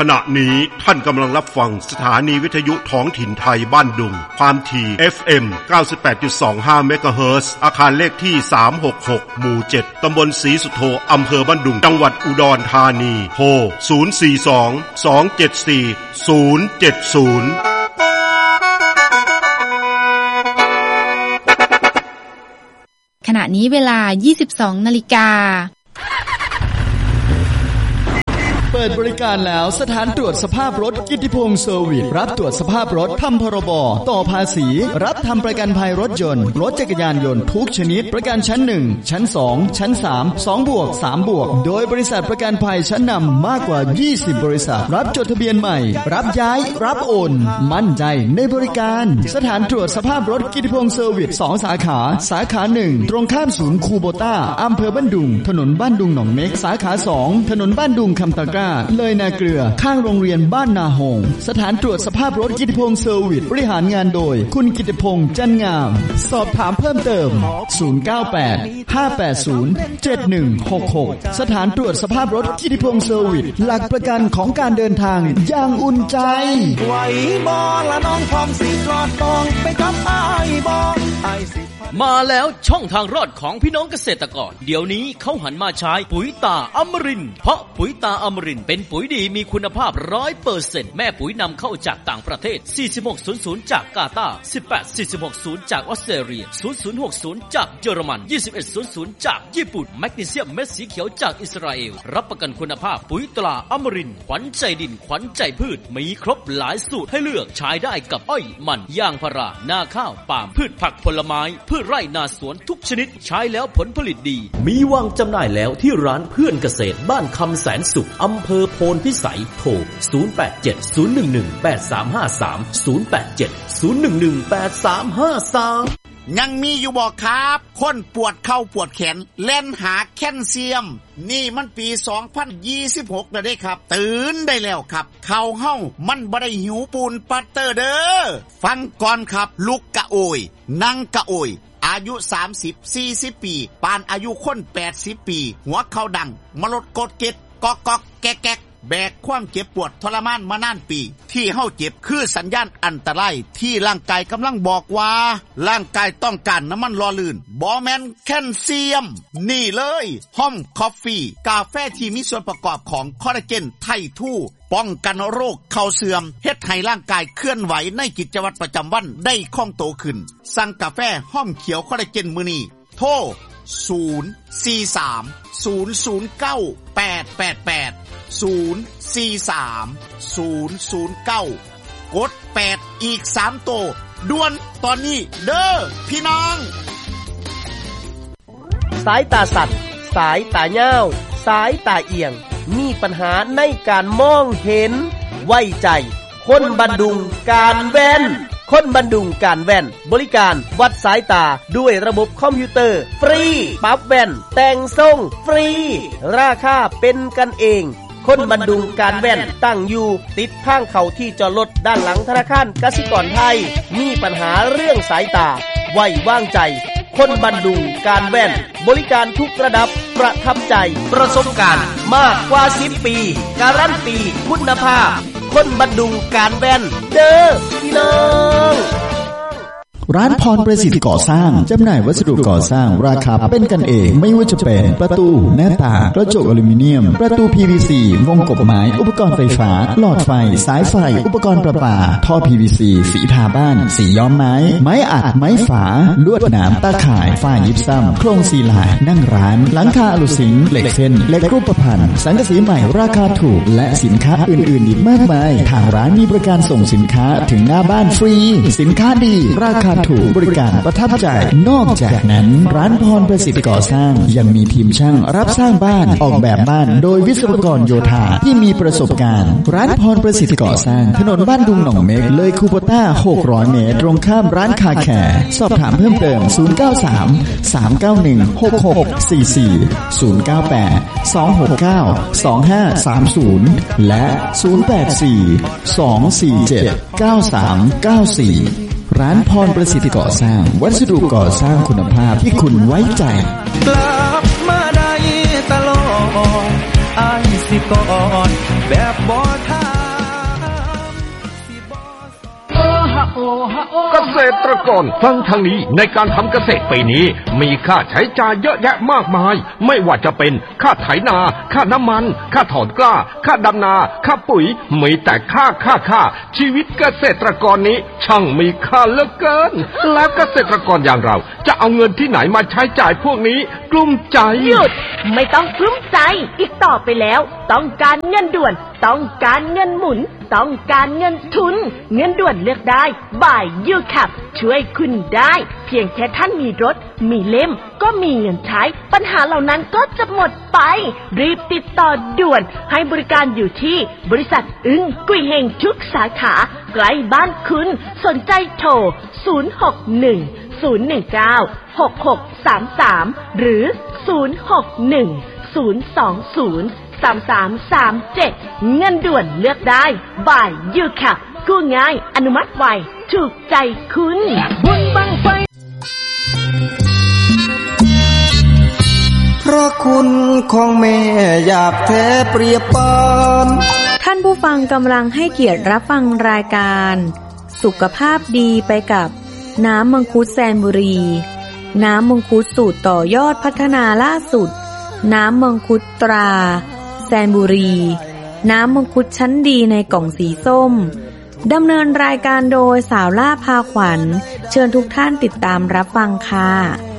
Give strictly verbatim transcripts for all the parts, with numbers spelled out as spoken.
ขณะนี้ท่านกำลังรับฟังสถานีวิทยุท้องถิ่นไทยบ้านดุงความถี่ เอฟ เอ็ม เก้าสิบแปดจุดสองห้า เมกะเฮิรตซ์อาคารเลขที่สามหกหกหมู่เจ็ดตำบลศรีสุโธอำเภอบ้านดุงจังหวัดอุดรธานีโทรศูนย์ สี่ สอง สอง เจ็ด สี่ ศูนย์ เจ็ด ศูนย์ขณะนี้เวลา ยี่สิบสอง นาฬิกาเปิดบริการแล้วสถานตรวจสภาพรถกิตติพงษ์เซอร์วิสรับตรวจสภาพรถทำพรบต่อภาษีรับทำประกันภัยรถยนต์รถจักรยานยนต์ทุกชนิดประกันชั้นหนึ่งชั้นสองชั้นสาม สองบวกสามบวกโดยบริษัทประกันภัยชั้นนำมากกว่ายี่สิบบริษัทรับจดทะเบียนใหม่รับย้ายรับโอนมั่นใจในบริการสถานตรวจสภาพรถกิตติพงษ์เซอร์วิสสองสาขาสาขาหนึ่งตรงข้ามศูนย์คูโบต้าอำเภอบ้านดุงถนนบ้านดุงหนองเม็กสาขาสองถนนบ้านดุงคำตะกร้าเลยนาเกลือข้างโรงเรียนบ้านนาหงสถานตรวจสภาพรถกิตติพงษ์เซอร์วิสบริหารงานโดยคุณกิตติพงษ์จันงามสอบถามเพิ่มเติมศูนย์ เก้า แปด ห้า แปด ศูนย์ เจ็ด หนึ่ง หก หกสถานตรวจสภาพรถกิตติพงษ์เซอร์วิสหลักประกันของการเดินทางอย่างอุ่นใจไหวบ่ละน้องพร้อมสิรอดต้องไปกับอ้ายบ่อ้ายสิมาแล้วช่องทางรอดของพี่น้องเกษตรกรเดี๋ยวนี้เขาหันมาใช้ปุ๋ยตาอมรินทร์เพราะปุ๋ยตาอมรินทร์เป็นปุ๋ยดีมีคุณภาพ ร้อยเปอร์เซ็นต์ แม่ปุ๋ยนำเข้าจากต่างประเทศสี่สิบหกศูนย์ศูนย์จากกาตาร์สิบแปด สี่สิบหกศูนย์จากออสเตรเลียศูนย์ศูนย์หกศูนย์จากเยอรมันยี่สิบเอ็ดศูนย์ศูนย์จากญี่ปุ่นแมกนีเซียมเม็ดสีเขียวจากอิสราเอลรับประกันคุณภาพปุ๋ยตราอมรินทร์ขวัญใจดินขวัญใจพืชมีครบหลายสูตรให้เลือกใช้ได้กับอ้อยมันยางพารานาข้าวปาล์มพืชผักผลไม้พืชไร่นาสวนทุกชนิดใช้แล้วผลผลิตดีมีวางจำหน่ายแล้วที่ร้านเพื่อนเกษตรบ้านคำแสนสุขอำเภอโพนพิสัยโทรศูนย์ แปด เจ็ด ศูนย์ หนึ่ง หนึ่ง แปด สาม ห้า สาม ศูนย์ แปด เจ็ด ศูนย์ หนึ่ง หนึ่ง แปด สาม ห้า สามยังมีอยู่บ่ครับคนปวดเข่าปวดแขนเล่นหาแคลเซียมนี่มันปีสองพันยี่สิบหกแล้วเด้ครับตื่นได้แล้วครับเข่าเฮามันบ่ได้หิวปูนปัตเตอร์เด้อฟังก่อนครับลุกกะโอยนั่งกะโอยอายุสามสิบ สี่สิบปีปานอายุคนแปดสิบปีหัวเข่าดังมลดกดเก็ดกอกกอกแก๊กแก๊กแบกความเจ็บปวดทรมานมานานปีที่เฮาเจ็บคือสัญญาณอันตรายที่ร่างกายกำลังบอกว่าร่างกายต้องการน้ำมันหล่อลื่นบ่แม่นแคลเซียมนี่เลยห้อมคอฟฟี่กาแฟที่มีส่วนประกอบของคอลลาเจนไททูป้องกันโรคเข่าเสื่อมเฮ็ดให้ร่างกายเคลื่อนไหวในกิจวัตรประจำวันได้คล่องตัวขึ้นสั่งกาแฟห้อมเขียวคอลลาเจนมื้อนี้โทรศูนย์ สี่ สาม ศูนย์ ศูนย์ เก้า แปด แปด แปด ศูนย์ สี่ สาม ศูนย์ ศูนย์ เก้ากดแปดอีกสามโตด่วนตอนนี้เด้อพี่น้องสายตาสัตว์สายตาเหี่ยวสายตาเอียงมีปัญหาในการมองเห็นไว้ใจคนบันดุงการแว่นคนบันดุงการแว่นบริการวัดสายตาด้วยระบบคอมพิวเตอร์ฟรีปรับแว่นแต่งทรงฟรีราคาเป็นกันเองคนบันดุงการแว่นตั้งอยู่ติดทางเข้าที่จอดรถด้านหลังธนาคารกสิกรไทยมีปัญหาเรื่องสายตาไว้วางใจคนบันดุงการแว่นบริการทุกระดับประทับใจประสบการณ์มากกว่าสิบปีการันตีคุณภาพคนบันดุงการแว่นเด้อพี่น้องร้านพรประสิทธิ์ก่อสร้างจำหน่ายวัสดุก่อสร้างราคาเป็นกันเองไม่ว่าจะเป็นประตูหน้าต่างกระจกอลูมิเนียมประตู พี วี ซี วงกบไม้อุปกรณ์ไฟฟ้าหลอดไฟสายไฟอุปกรณ์ประปาท่อ พี วี ซี สีทาบ้านสีย้อมไม้ไม้อัดไม้ฝาลวดหนามตาข่ายฝ้ายิปซัมโครงซีลานั่งร้านหลังคาอลูซิงเหล็กเส้นเหล็กรูปพรรณสังกะสีใหม่ราคาถูกและสินค้าอื่นๆอีกมากมายทางร้านมีบริการส่งสินค้าถึงหน้าบ้านฟรีสินค้าดีราคาถูกบริการประทับใจนอกจากนั้นร้านพรประสิทธิ์ก่อสร้างยังมีทีมช่างรับสร้างบ้านออกแบบบ้านโดยวิศวกรโยธาที่มีประสบการณ์ร้านพรประสิทธิ์ก่อสร้างถนนบ้านดุงหนองเม็กเลยคูโบต้าหกร้อยเมตรตรงข้ามร้านคาแคร์สอบถามเพิ่มเติมศูนย์ เก้า สาม สาม เก้า หนึ่ง หก หก สี่ สี่ ศูนย์ เก้า แปด สอง หก เก้า สอง ห้า สาม ศูนย์และศูนย์ แปด สี่ สอง สี่ เจ็ด เก้า สาม เก้า สี่ร้านพรประสิทธิ์ก่อสร้างวัสดุก่อสร้างคุณภาพที่คุณไว้ใจกลับมาได้ตลอดอ้ายสิกอดแบบบ่ทาเกษตรกรฟังทางนี้ในการทำเกษตรปีนี้มีค่าใช้จ่ายเยอะแยะมากมายไม่ว่าจะเป็นค่าไถนาค่าน้ำมันค่าถอนกล้าค่าดำนาค่าปุ๋ยมีแต่ค่าค่าค่าชีวิตเกษตรกรนี้ช่างมีค่าเหลือเกินแล้วเกษตรกรอย่างเราจะเอาเงินที่ไหนมาใช้จ่ายพวกนี้กลุ้มใจหยุดไม่ต้องกลุ้มใจอีกต่อไปแล้วต้องการเงินด่วนต้องการเงินหมุนต้องการเงินทุนเงินด่วนเลือกได้บ่ายยูคับช่วยคุณได้เพียงแค่ท่านมีรถมีเล่มก็มีเงินใช้ปัญหาเหล่านั้นก็จะหมดไปรีบติดต่อด่วนให้บริการอยู่ที่บริษัทอึ้งกุยเฮงทุกสาขาใกล้บ้านคุณสนใจโทรศูนย์ หก หนึ่ง ศูนย์ หนึ่ง เก้า หก หก สาม สามหรือศูนย์ หก หนึ่ง ศูนย์ สอง ศูนย์ สาม สาม สาม เจ็ดเงินด่วนเลือกได้บ่ายยูคับกู้ง่ายอนุมัติไวถูกใจคุณบุญบังไฟพระคุณของแม่อยากแท้เปรียบปานท่านผู้ฟังกำลังให้เกียรติรับฟังรายการสุขภาพดีไปกับน้ำมังคุดแซนบุรีน้ำมังคุดสูตรต่อยอดพัฒนาล่าสุดน้ำมังคุดตราแซนบุรีน้ำมังคุดชั้นดีในกล่องสีส้มดำเนินรายการโดยสาวล่าพาขวัญเชิญทุกท่านติดตามรับฟังค่ะ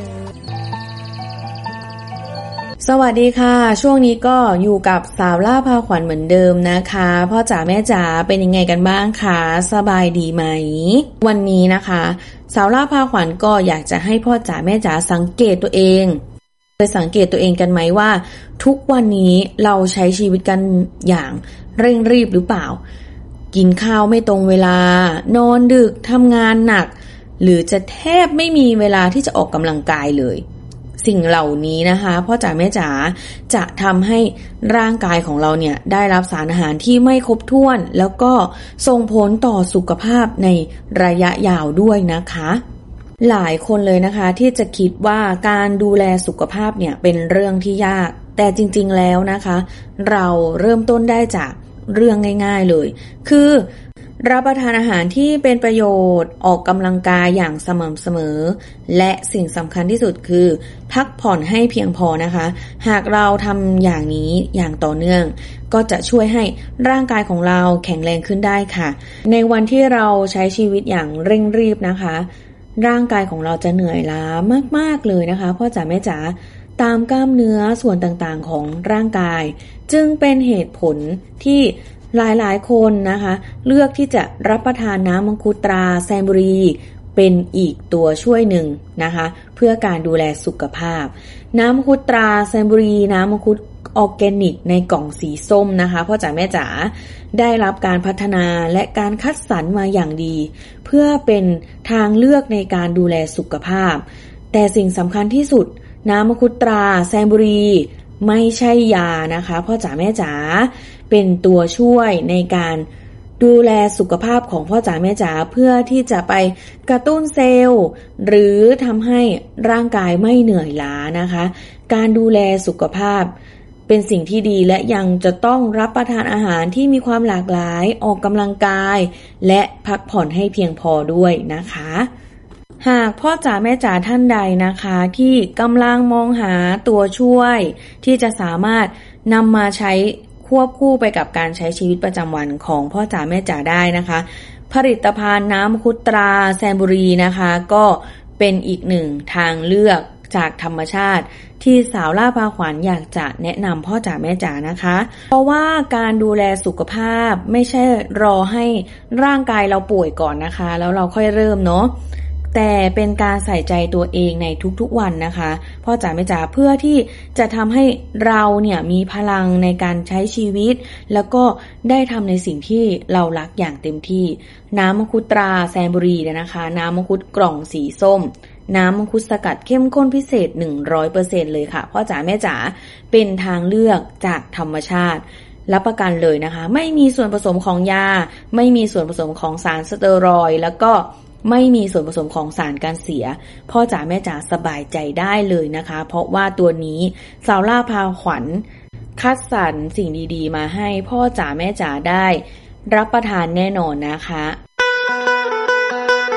สวัสดีค่ะช่วงนี้ก็อยู่กับสาวล่าพาขวัญเหมือนเดิมนะคะพ่อจ๋าแม่จ๋าเป็นยังไงกันบ้างคะสบายดีไหมวันนี้นะคะสาวล่าพาขวัญก็อยากจะให้พ่อจ๋าแม่จ๋าสังเกตตัวเองเคยสังเกตตัวเองกันไหมว่าทุกวันนี้เราใช้ชีวิตกันอย่างเร่งรีบหรือเปล่ากินข้าวไม่ตรงเวลานอนดึกทำงานหนักหรือจะแทบไม่มีเวลาที่จะออกกำลังกายเลยสิ่งเหล่านี้นะคะพ่อจ๋าแม่จ๋าจะทำให้ร่างกายของเราเนี่ยได้รับสารอาหารที่ไม่ครบถ้วนแล้วก็ส่งผลต่อสุขภาพในระยะยาวด้วยนะคะหลายคนเลยนะคะที่จะคิดว่าการดูแลสุขภาพเนี่ยเป็นเรื่องที่ยากแต่จริงๆแล้วนะคะเราเริ่มต้นได้จากเรื่องง่ายๆเลยคือรับประทานอาหารที่เป็นประโยชน์ออกกำลังกายอย่างสม่ำเสมอและสิ่งสำคัญที่สุดคือพักผ่อนให้เพียงพอนะคะหากเราทำอย่างนี้อย่างต่อเนื่องก็จะช่วยให้ร่างกายของเราแข็งแรงขึ้นได้ค่ะในวันที่เราใช้ชีวิตอย่างเร่งรีบนะคะร่างกายของเราจะเหนื่อยล้ามากๆเลยนะคะพ่อจ๋าแม่จ๋าตามกล้ามเนื้อส่วนต่างๆของร่างกายจึงเป็นเหตุผลที่หลายๆคนนะคะเลือกที่จะรับประทานน้ำมังคุดตราแซนบุรีเป็นอีกตัวช่วยหนึ่งนะคะเพื่อการดูแลสุขภาพน้ำมังคุดตราแซนบุรีน้ำมังคุดออร์แกนิกในกล่องสีส้มนะคะพ่อจ๋าแม่จ๋าได้รับการพัฒนาและการคัดสรรมาอย่างดีเพื่อเป็นทางเลือกในการดูแลสุขภาพแต่สิ่งสำคัญที่สุดน้ำมังคุดตราแซนบุรีไม่ใช่ยานะคะพ่อจ๋าแม่จ๋าเป็นตัวช่วยในการดูแลสุขภาพของพ่อจ๋าแม่จ๋าเพื่อที่จะไปกระตุ้นเซลล์หรือทำให้ร่างกายไม่เหนื่อยล้านะคะการดูแลสุขภาพเป็นสิ่งที่ดีและยังจะต้องรับประทานอาหารที่มีความหลากหลายออกกำลังกายและพักผ่อนให้เพียงพอด้วยนะคะหากพ่อจ๋าแม่จ๋าท่านใดนะคะที่กำลังมองหาตัวช่วยที่จะสามารถนำมาใช้ควบคู่ไปกับการใช้ชีวิตประจำวันของพ่อจ๋าแม่จ๋าได้นะคะผลิตภัณฑ์น้ำมังคุดตราแซนบุรีนะคะก็เป็นอีกหนึ่งทางเลือกจากธรรมชาติที่สาวล่าพาขวัญอยากจะแนะนำพ่อจ๋าแม่จ๋านะคะเพราะว่าการดูแลสุขภาพไม่ใช่รอให้ร่างกายเราป่วยก่อนนะคะแล้วเราค่อยเริ่มเนาะแต่เป็นการใส่ใจตัวเองในทุกๆวันนะคะพ่อจ๋าแม่จ๋าเพื่อที่จะทำให้เราเนี่ยมีพลังในการใช้ชีวิตแล้วก็ได้ทำในสิ่งที่เรารักอย่างเต็มที่น้ำมังคุดตราแซนบุรีนะคะน้ำมังคุดกล่องสีส้มน้ำมังคุดสกัดเข้มข้นพิเศษ หนึ่งร้อยเปอร์เซ็นต์ เลยค่ะพ่อจ๋าแม่จ๋าเป็นทางเลือกจากธรรมชาติรับประกันเลยนะคะไม่มีส่วนผสมของยาไม่มีส่วนผสมของสารสเตียรอยด์แล้วก็ไม่มีส่วนผสมของสารกันเสียพ่อจ๋าแม่จ๋าสบายใจได้เลยนะคะเพราะว่าตัวนี้สาวล่าพาขวัญคัดสรรสิ่งดีๆมาให้พ่อจ๋าแม่จ๋าได้รับประทานแน่นอนนะคะ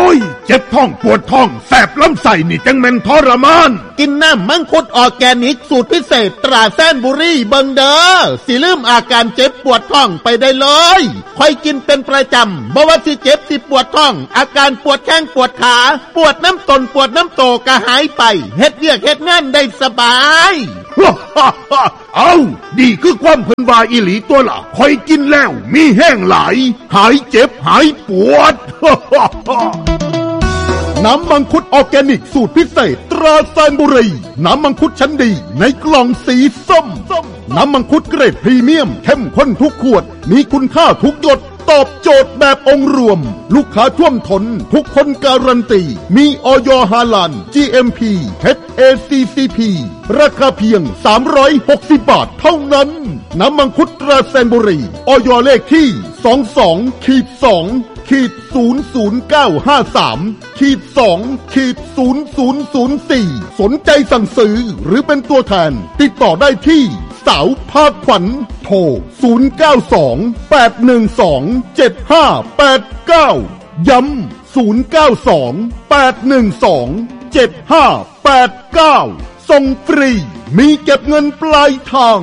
อ้ยเจ็บท้องปวดท้องแสบลำไส้นี่จังแม่นทรมานกินน้ำมังคุดออร์แกนิกสูตรพิเศษตราแซนบุรีเบิงเด้อสิลืมอาการเจ็บปวดท้องไปได้เลยค่อยกินเป็นประจำบ่ว่าสิเจ็บสิปวดท้องอาการปวดแข้งปวดขาปวดน้ำตนปวดน้ำโตก็หายไปเฮ็ดเวียกเฮ็ดงานได้สบายเอาดีคือความเพิ่นว่าอีหลีตัวล่ะค่อยกินแล้วมีแห้งหลายหายเจ็บหายปวดน้ำมังคุดออร์แกนิกสูตรพิเศษตราแซนบุรีน้ำมังคุดชั้นดีในกล่องสีส้มน้ำมังคุดเกรดพรีเมียมเข้มข้นทุกขวดมีคุณค่าทุกหยดตอบโจทย์แบบองค์รวมลูกค้าท่วมท้นทุกคนการันตีมีอย.ฮาลาล จี เอ็ม พี เอช เอ ซี ซี พี ราคาเพียงสามร้อยหกสิบบาทเท่านั้นน้ำมังคุดตราแซนบุรีอย.เลขที่ สองสอง สอง ศูนย์ ศูนย์ เก้า ห้า สาม สอง ศูนย์ ศูนย์ ศูนย์ สี่ สนใจสั่งซื้อหรือเป็นตัวแทนติดต่อได้ที่สาวภาคขวัญโทรศูนย์ เก้า สอง แปด หนึ่ง สอง เจ็ด ห้า แปด เก้าย้ำศูนย์ เก้า สอง แปด หนึ่ง สอง เจ็ด ห้า แปด เก้าส่งฟรีมีเก็บเงินปลายทาง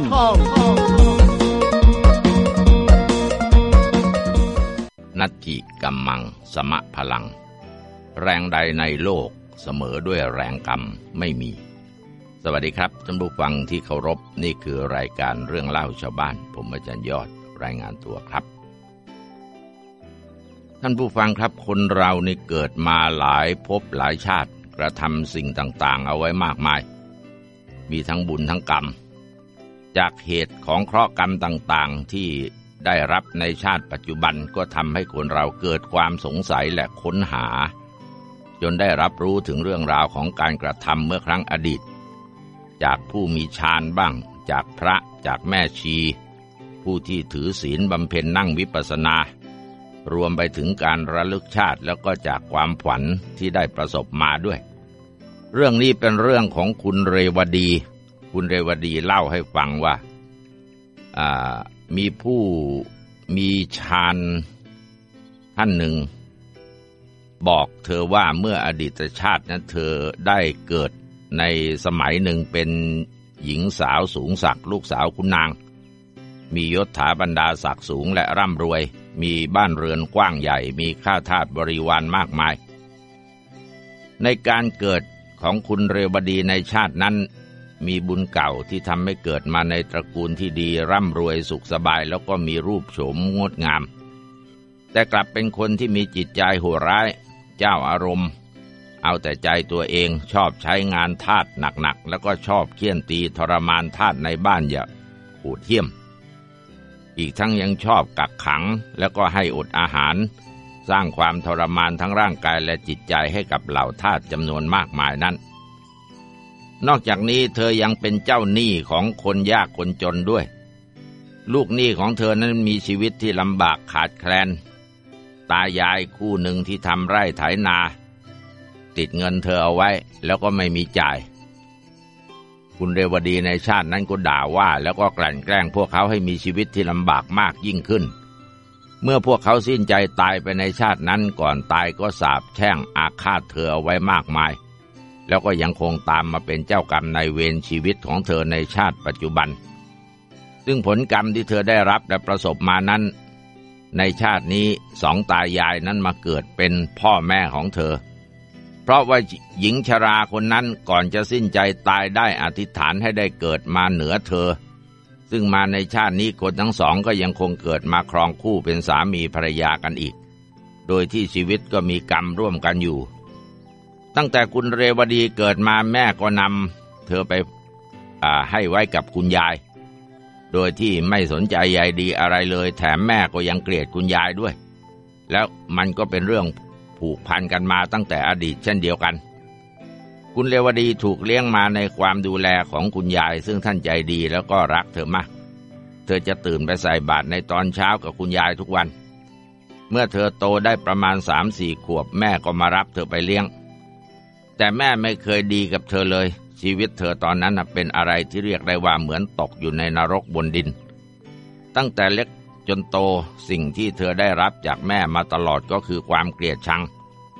นัตถิกัมมังสมะพลังแรงใดในโลกเสมอด้วยแรงกรรมไม่มีสวัสดีครับท่านผู้ฟังที่เคารพนี่คือรายการเรื่องเล่าชาวบ้านผมอาจารย์ยอดรายงานตัวครับท่านผู้ฟังครับคนเรานี่เกิดมาหลายภพหลายชาติกระทำสิ่งต่างๆเอาไว้มากมายมีทั้งบุญทั้งกรรมจากเหตุของเคราะห์กรรมต่างๆที่ได้รับในชาติปัจจุบันก็ทำให้คนเราเกิดความสงสัยและค้นหาจนได้รับรู้ถึงเรื่องราวของการกระทำเมื่อครั้งอดีตจากผู้มีฌานบ้างจากพระจากแม่ชีผู้ที่ถือศีลบำเพ็ญนั่งวิปัสสนารวมไปถึงการระลึกชาติแล้วก็จากความฝันที่ได้ประสบมาด้วยเรื่องนี้เป็นเรื่องของคุณเรวดีคุณเรวดีเล่าให้ฟังว่าอ่ามีผู้มีฌานท่านหนึ่งบอกเธอว่าเมื่ออดีตชาตินั้นเธอได้เกิดในสมัยหนึ่งเป็นหญิงสาวสูงศักดิ์ลูกสาวขุนนางมียศถาบรรดาศักดิ์สูงและร่ำรวยมีบ้านเรือนกว้างใหญ่มีข้าทาสบริวารมากมายในการเกิดของคุณเรวดีในชาตินั้นมีบุญเก่าที่ทำให้เกิดมาในตระกูลที่ดีร่ำรวยสุขสบายแล้วก็มีรูปโฉมงดงามแต่กลับเป็นคนที่มีจิตใจโหดร้ายเจ้าอารมณ์เอาแต่ใจตัวเองชอบใช้งานทาสหนักๆแล้วก็ชอบเฆี่ยนตีทรมานทาสในบ้านอย่างโหดเหี้ยมอีกทั้งยังชอบกักขังแล้วก็ให้อดอาหารสร้างความทรมานทั้งร่างกายและจิตใจให้กับเหล่าทาสจำนวนมากมายนั้นนอกจากนี้เธอยังเป็นเจ้าหนี้ของคนยากคนจนด้วยลูกหนี้ของเธอนั้นมีชีวิตที่ลำบากขาดแคลนตายายคู่หนึ่งที่ทำไร่ไถนาติดเงินเธอเอาไว้แล้วก็ไม่มีจ่ายคุณเรวดีในชาตินั้นก็ด่าว่าแล้วก็กลั่นแกล้งพวกเขาให้มีชีวิตที่ลำบากมากยิ่งขึ้นเมื่อพวกเขาสิ้นใจตายไปในชาตินั้นก่อนตายก็สาปแช่งอาฆาตเธอเอาไว้มากมายแล้วก็ยังคงตามมาเป็นเจ้ากรรมนายเวรชีวิตของเธอในชาติปัจจุบันซึ่งผลกรรมที่เธอได้รับและประสบมานั้นในชาตินี้สองตายายนั้นมาเกิดเป็นพ่อแม่ของเธอเพราะว่าหญิงชราคนนั้นก่อนจะสิ้นใจตายได้อธิษฐานให้ได้เกิดมาเหนือเธอซึ่งมาในชาตินี้คนทั้งสองก็ยังคงเกิดมาครองคู่เป็นสามีภรรยากันอีกโดยที่ชีวิตก็มีกรรมร่วมกันอยู่ตั้งแต่คุณเรวดีเกิดมาแม่ก็นำเธอไปให้ไว้กับคุณยายโดยที่ไม่สนใจใยดีอะไรเลยแถมแม่ก็ยังเกลียดคุณยายด้วยแล้วมันก็เป็นเรื่องผูกพันกันมาตั้งแต่อดีตเช่นเดียวกันคุณเรวดีถูกเลี้ยงมาในความดูแลของคุณยายซึ่งท่านใจดีแล้วก็รักเธอมากเธอจะตื่นไปใส่บาตรในตอนเช้ากับคุณยายทุกวันเมื่อเธอโตได้ประมาณ สามสี่ ขวบแม่ก็มารับเธอไปเลี้ยงแต่แม่ไม่เคยดีกับเธอเลยชีวิตเธอตอนนั้นเป็นอะไรที่เรียกได้ว่าเหมือนตกอยู่ในนรกบนดินตั้งแต่เล็กจนโตสิ่งที่เธอได้รับจากแม่มาตลอดก็คือความเกลียดชัง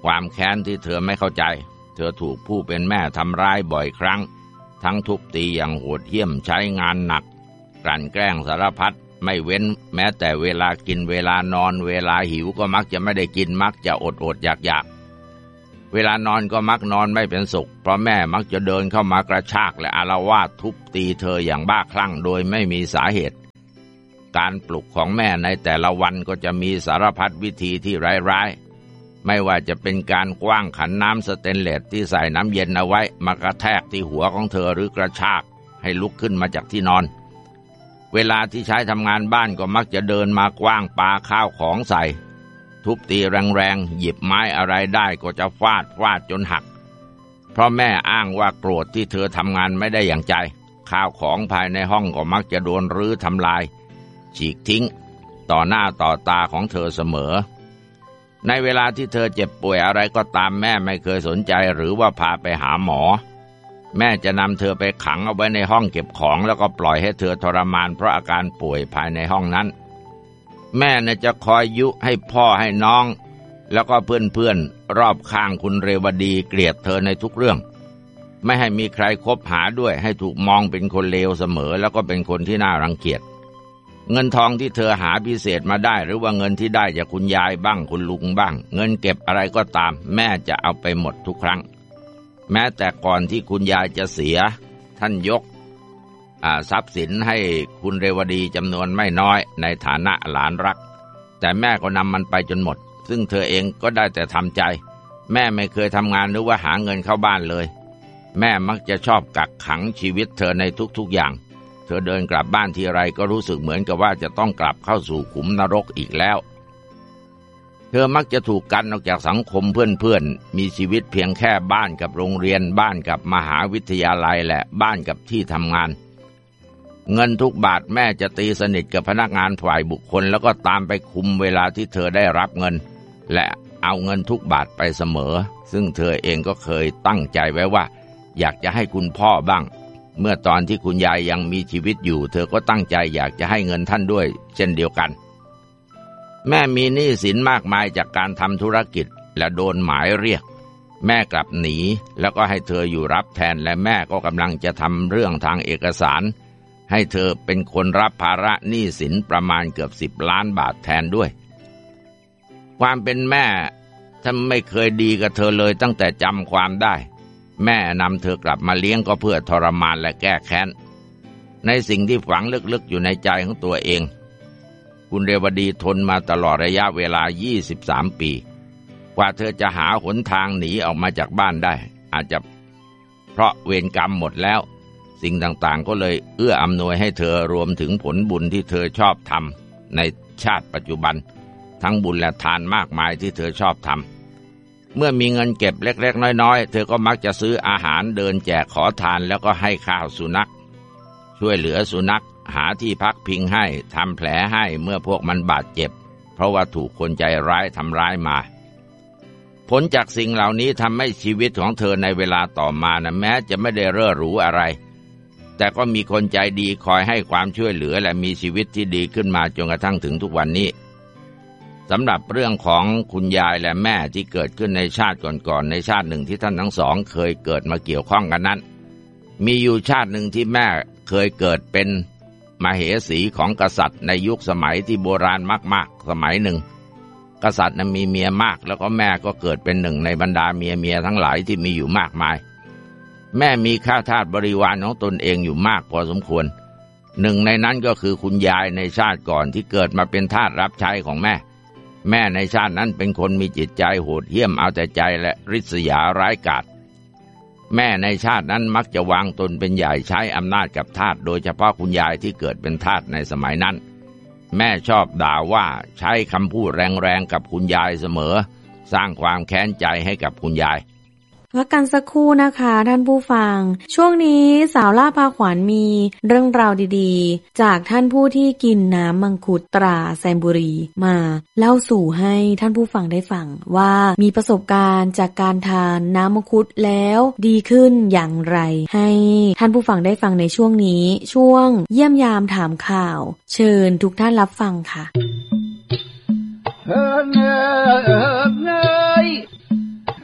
ความแค้นที่เธอไม่เข้าใจเธอถูกผู้เป็นแม่ทำร้ายบ่อยครั้งทั้งทุบตีอย่างโหดเหี้ยมใช้งานหนักกลั่นแกล้งสารพัดไม่เว้นแม้แต่เวลากินเวลานอนเวลาหิวก็มักจะไม่ได้กินมักจะอดอดอยากอยากเวลานอนก็มักนอนไม่เป็นสุขเพราะแม่มักจะเดินเข้ามากระชากและอาละวาดทุบตีเธออย่างบ้าคลั่งโดยไม่มีสาเหตุการปลุกของแม่ในแต่ละวันก็จะมีสารพัดวิธีที่ร้ายๆไม่ว่าจะเป็นการกว้างขันน้ำสเตนเลสที่ใส่น้ำเย็นเอาไว้มากระแทกที่หัวของเธอหรือกระชากให้ลุกขึ้นมาจากที่นอนเวลาที่ใช้ทำงานบ้านก็มักจะเดินมากว้างปาข้าวของใส่ทุบตีแรงๆหยิบไม้อะไรได้ก็จะฟาดฟาดจนหักเพราะแม่อ้างว่าโกรธที่เธอทำงานไม่ได้อย่างใจข้าวของภายในห้องก็มักจะโดนรื้อทำลายฉีกทิ้งต่อหน้าต่อตาของเธอเสมอในเวลาที่เธอเจ็บป่วยอะไรก็ตามแม่ไม่เคยสนใจหรือว่าพาไปหาหมอแม่จะนำเธอไปขังเอาไว้ในห้องเก็บของแล้วก็ปล่อยให้เธอทรมานเพราะอาการป่วยภายในห้องนั้นแม่เนี่ยจะคอยยุให้พ่อให้น้องแล้วก็เพื่อนๆรอบข้างคุณเรวดีเกลียดเธอในทุกเรื่องไม่ให้มีใครคบหาด้วยให้ถูกมองเป็นคนเลวเสมอแล้วก็เป็นคนที่น่ารังเกียจเงินทองที่เธอหาพิเศษมาได้หรือว่าเงินที่ได้จากคุณยายบ้างคุณลุงบ้างเงินเก็บอะไรก็ตามแม่จะเอาไปหมดทุกครั้งแม้แต่ก่อนที่คุณยายจะเสียท่านยกทรัพย์สินให้คุณเรวดีจำนวนไม่น้อยในฐานะหลานรักแต่แม่ก็นำมันไปจนหมดซึ่งเธอเองก็ได้แต่ทำใจแม่ไม่เคยทำงานหรือว่าหาเงินเข้าบ้านเลยแม่มักจะชอบกักขังชีวิตเธอในทุกๆอย่างเธอเดินกลับบ้านทีไรก็รู้สึกเหมือนกับว่าจะต้องกลับเข้าสู่ขุมนรกอีกแล้วเธอมักจะถูกกันออกจากสังคมเพื่อนๆมีชีวิตเพียงแค่บ้านกับโรงเรียนบ้านกับมหาวิทยาลัยและบ้านกับที่ทำงานเงินทุกบาทแม่จะตีสนิทกับพนักงานฝ่ายบุคคลแล้วก็ตามไปคุมเวลาที่เธอได้รับเงินและเอาเงินทุกบาทไปเสมอซึ่งเธอเองก็เคยตั้งใจไว้ว่าอยากจะให้คุณพ่อบ้างเมื่อตอนที่คุณยายยังมีชีวิตอยู่เธอก็ตั้งใจอยากจะให้เงินท่านด้วยเช่นเดียวกันแม่มีหนี้สินมากมายจากการทำธุรกิจและโดนหมายเรียกแม่กลับหนีแล้วก็ให้เธออยู่รับแทนและแม่ก็กำลังจะทำเรื่องทางเอกสารให้เธอเป็นคนรับภาระหนี้สินประมาณเกือบสิบล้านบาทแทนด้วยความเป็นแม่ท่านไม่เคยดีกับเธอเลยตั้งแต่จำความได้แม่นำเธอกลับมาเลี้ยงก็เพื่อทรมานและแก้แค้นในสิ่งที่ฝังลึกๆอยู่ในใจของตัวเองคุณเรวดีทนมาตลอดระยะเวลายี่สิบสามปีกว่าเธอจะหาหนทางหนีออกมาจากบ้านได้อาจจะเพราะเวรกรรมหมดแล้วสิ่งต่างๆก็เลยเอื้ออำนวยให้เธอรวมถึงผลบุญที่เธอชอบทำในชาติปัจจุบันทั้งบุญและทานมากมายที่เธอชอบทำเมื่อมีเงินเก็บเล็กๆน้อยๆเธอก็มักจะซื้ออาหารเดินแจกขอทานแล้วก็ให้ข้าวสุนัขช่วยเหลือสุนัขหาที่พักพิงให้ทำแผลให้เมื่อพวกมันบาดเจ็บเพราะว่าถูกคนใจร้ายทำร้ายมาผลจากสิ่งเหล่านี้ทำให้ชีวิตของเธอในเวลาต่อมานะแม้จะไม่ได้เร่อหรูอะไรแต่ก็มีคนใจดีคอยให้ความช่วยเหลือและมีชีวิตที่ดีขึ้นมาจนกระทั่งถึงทุกวันนี้สำหรับเรื่องของคุณยายและแม่ที่เกิดขึ้นในชาติก่อนๆในชาติหนึ่งที่ท่านทั้งสองเคยเกิดมาเกี่ยวข้องกันนั้นมีอยู่ชาติหนึ่งที่แม่เคยเกิดเป็นมเหสีของกษัตริย์ในยุคสมัยที่โบราณมากๆสมัยหนึ่งกษัตริย์นั้นมีเมียมากแล้วก็แม่ก็เกิดเป็นหนึ่งในบรรดาเมียเมียทั้งหลายที่มีอยู่มากมายแม่มีข้าทาสบริวารของตนเองอยู่มากพอสมควรหนึ่งในนั้นก็คือคุณยายในชาติก่อนที่เกิดมาเป็นทาสรับใช้ของแม่แม่ในชาตินั้นเป็นคนมีจิตใจโหดเหี้ยมเอาแต่ใจและริษยาร้ายกาจแม่ในชาตินั้นมักจะวางตนเป็นใหญ่ใช้อำนาจกับทาสโดยเฉพาะคุณยายที่เกิดเป็นทาสในสมัยนั้นแม่ชอบด่าว่าใช้คำพูดแรงๆกับคุณยายเสมอสร้างความแค้นใจให้กับคุณยายพักกันสักครู่นะคะท่านผู้ฟังช่วงนี้สาวล่าพาขวัญมีเรื่องราวดีๆจากท่านผู้ที่กินน้ำมังคุดตราแซมบุรีมาเล่าสู่ให้ท่านผู้ฟังได้ฟังว่ามีประสบการณ์จากการทานน้ำมังคุดแล้วดีขึ้นอย่างไรให้ท่านผู้ฟังได้ฟังในช่วงนี้ช่วงเยี่ยมยามถามข่าวเชิญทุกท่านรับฟังค่ะเฮ้ยเฮ้ย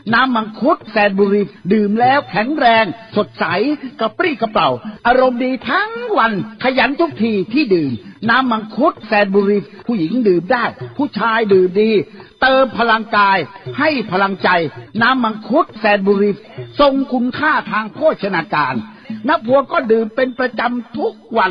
น้ำมังคุดแสนบุรีดื่มแล้วแข็งแรงสดใสกระปรี้กระเปร่าอารมณ์ดีทั้งวันขยันทุกทีที่ดื่มน้ำมังคุดแสนบุรีผู้หญิงดื่มได้ผู้ชายดื่มดีเติมพลังกายให้พลังใจน้ำมังคุดแสนบุรีทรงคุณค่าทางโภชนาการนักบัวก็ดื่มเป็นประจำทุกวัน